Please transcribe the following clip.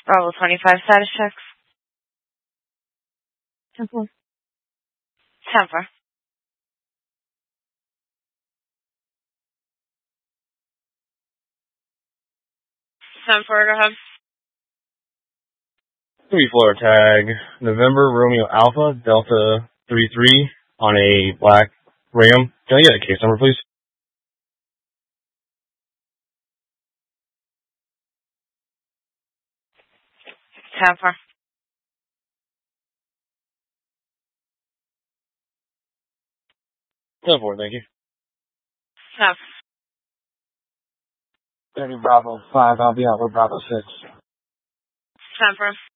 Bravo 25 status checks. 10-4. 10-4. 10-4, go ahead. 3 floor tag, November Romeo Alpha Delta 33 on a black Ram. Can I get a case number, please? Ten-4. 10-4, thank you. 10. 30 Bravo 5, I'll be out with Bravo 6. 10-4.